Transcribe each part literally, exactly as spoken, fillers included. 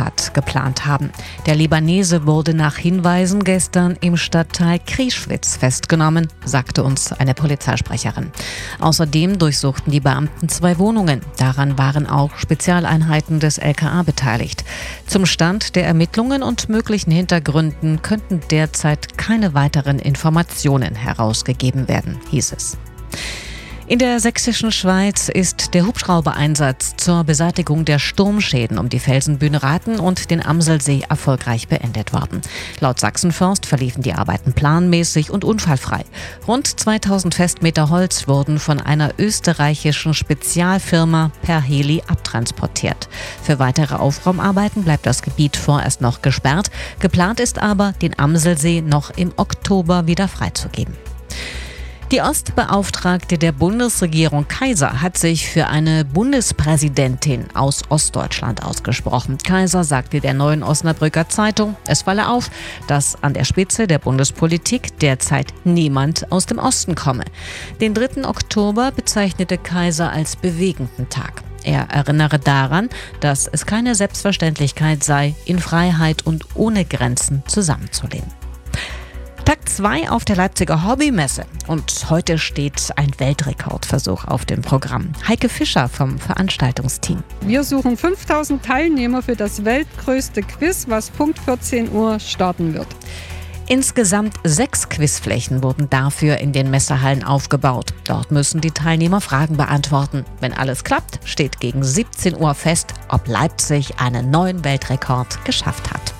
Attentat geplant haben. Der Libanese wurde nach Hinweisen gestern im Stadtteil Krieschwitz festgenommen, sagte uns eine Polizeisprecherin. Außerdem durchsuchten die Beamten zwei Wohnungen. Daran waren auch Spezialeinheiten des L K A beteiligt. Zum Stand der Ermittlungen und möglichen Hintergründen könnten derzeit keine weiteren Informationen herausgegeben werden, hieß es. In der sächsischen Schweiz ist der Hubschraubereinsatz zur Beseitigung der Sturmschäden um die Felsenbühne Rathen und den Amselsee erfolgreich beendet worden. Laut Sachsenforst verliefen die Arbeiten planmäßig und unfallfrei. Rund zweitausend Festmeter Holz wurden von einer österreichischen Spezialfirma per Heli abtransportiert. Für weitere Aufraumarbeiten bleibt das Gebiet vorerst noch gesperrt. Geplant ist aber, den Amselsee noch im Oktober wieder freizugeben. Die Ostbeauftragte der Bundesregierung Kaiser hat sich für eine Bundespräsidentin aus Ostdeutschland ausgesprochen. Kaiser sagte der Neuen Osnabrücker Zeitung, es falle auf, dass an der Spitze der Bundespolitik derzeit niemand aus dem Osten komme. Den dritten Oktober bezeichnete Kaiser als bewegenden Tag. Er erinnere daran, dass es keine Selbstverständlichkeit sei, in Freiheit und ohne Grenzen zusammenzuleben. Tag zwei auf der Leipziger Hobbymesse und heute steht ein Weltrekordversuch auf dem Programm. Heike Fischer vom Veranstaltungsteam. Wir suchen fünftausend Teilnehmer für das weltgrößte Quiz, was Punkt vierzehn Uhr starten wird. Insgesamt sechs Quizflächen wurden dafür in den Messehallen aufgebaut. Dort müssen die Teilnehmer Fragen beantworten. Wenn alles klappt, steht gegen siebzehn Uhr fest, ob Leipzig einen neuen Weltrekord geschafft hat.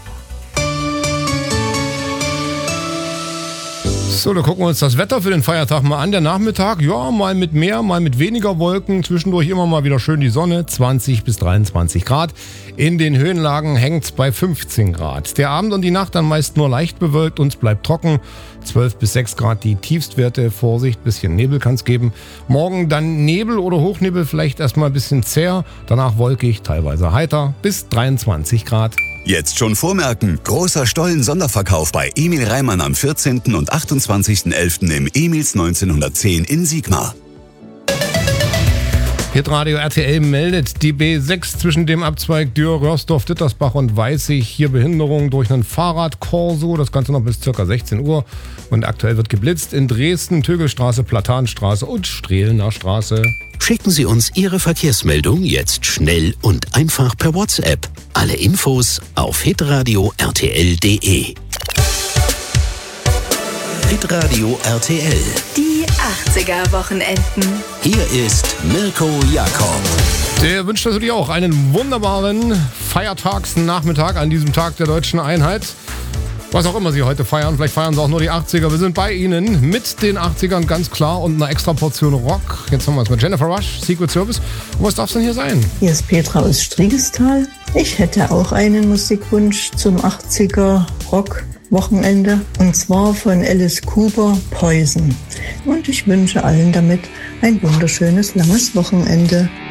So, da gucken wir uns das Wetter für den Feiertag mal an. Der Nachmittag, ja, mal mit mehr, mal mit weniger Wolken. Zwischendurch immer mal wieder schön die Sonne, zwanzig bis dreiundzwanzig Grad. In den Höhenlagen hängt es bei fünfzehn Grad. Der Abend und die Nacht dann meist nur leicht bewölkt und es bleibt trocken. zwölf bis sechs Grad die Tiefstwerte. Vorsicht, bisschen Nebel kann es geben. Morgen dann Nebel oder Hochnebel, vielleicht erstmal ein bisschen zäh. Danach wolkig, teilweise heiter, bis dreiundzwanzig Grad. Jetzt schon vormerken. Großer Stollen-Sonderverkauf bei Emil Reimann am vierzehnten und achtundzwanzigsten elften im Emils neunzehnhundertzehn in Sigmar. Hitradio R T L meldet, die B sechs zwischen dem Abzweig Dürr, Röhrsdorf, Dittersbach und Weißig. Hier Behinderung durch einen Fahrradkorso. Das Ganze noch bis ca. sechzehn Uhr. Und aktuell wird geblitzt in Dresden, Tögelstraße, Platanstraße und Strehlener Straße. Schicken Sie uns Ihre Verkehrsmeldung jetzt schnell und einfach per WhatsApp. Alle Infos auf hitradio r t l punkt d e. Hitradio R T L. Die achtziger-Wochenenden. Hier ist Mirko Jakob. Der wünscht natürlich auch einen wunderbaren Feiertagsnachmittag an diesem Tag der deutschen Einheit. Was auch immer Sie heute feiern, vielleicht feiern Sie auch nur die achtziger. Wir sind bei Ihnen mit den achtzigern ganz klar und einer extra Portion Rock. Jetzt haben wir es mit Jennifer Rush, Secret Service. Und was darf es denn hier sein? Hier ist Petra aus Striegestal. Ich hätte auch einen Musikwunsch zum achtziger Rock-Wochenende. Und zwar von Alice Cooper, Poison. Und ich wünsche allen damit ein wunderschönes, langes Wochenende.